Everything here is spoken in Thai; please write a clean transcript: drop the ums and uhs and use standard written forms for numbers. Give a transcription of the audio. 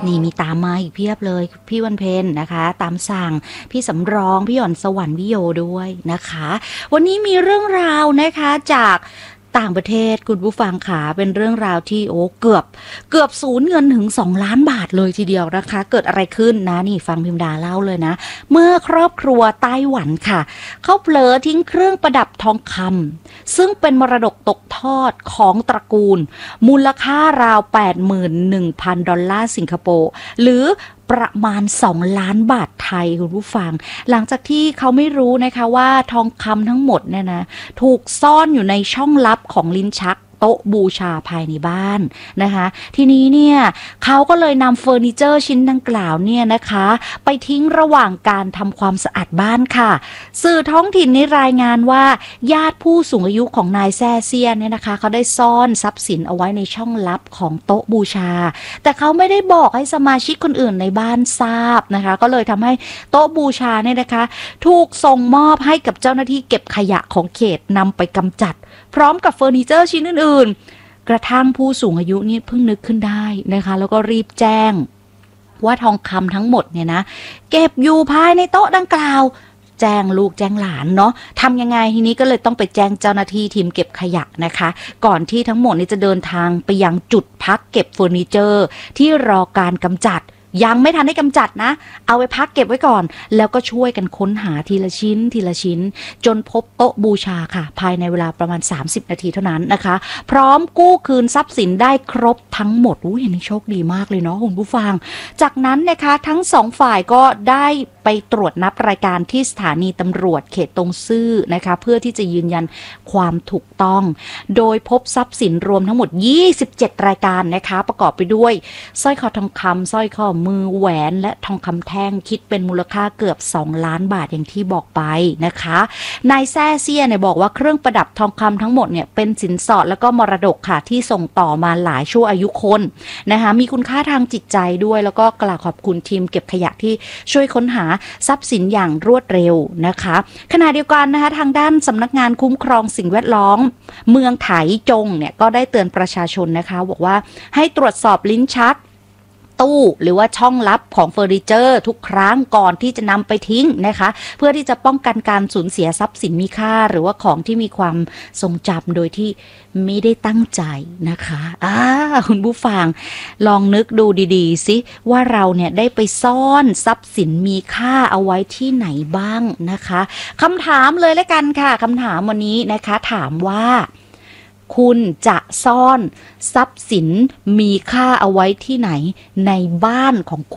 นี่มีตามมาอีกเพียบเลยพี่วันเพ็ญนะคะตามสั่งพี่สำรองพี่หย่อนสวรรค์วิโยด้วยนะคะวันนี้มีเรื่องราวนะคะจากต่างประเทศคุณผู้ฟังค่ะเป็นเรื่องราวที่เกือบสูญเงินถึง2 ล้านบาทเลยทีเดียวนะคะเกิดอะไรขึ้นนะนี่ฟังพิมดาเล่าเลยนะเมื่อครอบครัวไต้หวันค่ะเขาเผลอทิ้งเครื่องประดับทองคำซึ่งเป็นมรดกตกทอดของตระกูลมูลค่าราว 81,000 ดอลลาร์สิงคโปร์หรือประมาณ2 ล้านบาทไทยคุณผู้ฟังหลังจากที่เขาไม่รู้นะคะว่าทองคำทั้งหมดเนี่ยนะถูกซ่อนอยู่ในช่องลับของลิ้นชักโต๊ะบูชาภายในบ้านนะคะทีนี้เนี่ยเขาก็เลยนำเฟอร์นิเจอร์ชิ้นดังกล่าวเนี่ยนะคะไปทิ้งระหว่างการทำความสะอาดบ้านค่ะสื่อท้องถิ่นนี้รายงานว่าญาติผู้สูงอายุของนายแซ่เซียนเนี่ยนะคะเขาได้ซ่อนทรัพย์สินเอาไว้ในช่องลับของโต๊ะบูชาแต่เขาไม่ได้บอกให้สมาชิกคนอื่นในบ้านทราบนะคะก็เลยทำให้โต๊ะบูชาเนี่ยนะคะถูกส่งมอบให้กับเจ้าหน้าที่เก็บขยะของเขตนำไปกำจัดพร้อมกับเฟอร์นิเจอร์ชิ้นอื่นๆกระทั่งผู้สูงอายุนี่เพิ่งนึกขึ้นได้นะคะแล้วก็รีบแจ้งว่าทองคำทั้งหมดเนี่ยนะเก็บอยู่ภายในโต๊ะดังกล่าวแจ้งลูกแจ้งหลานเนาะทำยังไงทีนี้ก็เลยต้องไปแจ้งเจ้าหน้าที่ทีมเก็บขยะนะคะก่อนที่ทั้งหมดนี้จะเดินทางไปยังจุดพักเก็บเฟอร์นิเจอร์ที่รอการกำจัดยังไม่ทันได้กำจัดนะเอาไว้พักเก็บไว้ก่อนแล้วก็ช่วยกันค้นหาทีละชิ้นทีละชิ้นจนพบโต๊ะบูชาค่ะภายในเวลาประมาณ30 นาทีเท่านั้นนะคะพร้อมกู้คืนทรัพย์สินได้ครบทั้งหมดอุ้ยอันนี้โชคดีมากเลยเนาะคุณผู้ฟังจากนั้นนะคะทั้งสองฝ่ายก็ได้ไปตรวจนับรายการที่สถานีตำรวจเขตตงซื่อนะคะเพื่อที่จะยืนยันความถูกต้องโดยพบทรัพย์สินรวมทั้งหมด27รายการนะคะประกอบไปด้วยสร้อยคอทองคำสร้อยคอมือแหวนและทองคำแท่งคิดเป็นมูลค่าเกือบ2 ล้านบาทอย่างที่บอกไปนะคะนายแซ่เซียเนี่ยบอกว่าเครื่องประดับทองคำทั้งหมดเนี่ยเป็นสินสอดแล้วก็มรดกค่ะที่ส่งต่อมาหลายชั่วอายุคนนะคะมีคุณค่าทางจิตใจด้วยแล้วก็กล่าวขอบคุณทีมเก็บขยะที่ช่วยค้นหาทรัพย์สินอย่างรวดเร็วนะคะขณะเดียวกันนะคะทางด้านสำนักงานคุ้มครองสิ่งแวดล้อมเมืองไถจงเนี่ยก็ได้เตือนประชาชนนะคะบอกว่าให้ตรวจสอบลิ้นชักตู้หรือว่าช่องลับของเฟอร์นิเจอร์ทุกครั้งก่อนที่จะนำไปทิ้งนะคะเพื่อที่จะป้องกันการสูญเสียทรัพย์สินมีค่าหรือว่าของที่มีความทรงจำโดยที่ไม่ได้ตั้งใจนะคะคุณผู้ฟังลองนึกดูดีๆสิว่าเราเนี่ยได้ไปซ่อนทรัพย์สินมีค่าเอาไว้ที่ไหนบ้างนะคะคำถามเลยแล้วกันค่ะคำถามวันนี้นะคะถามว่าคุณจะซ่อนทรัพย์สินมีค่าเอาไว้ที่ไหนในบ้านของคุณ